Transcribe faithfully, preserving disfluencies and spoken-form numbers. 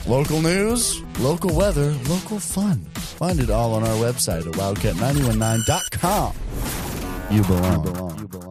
Local news, local weather, local fun. Find it all on our website at wildcat nine one nine dot com. You belong. You belong. You belong.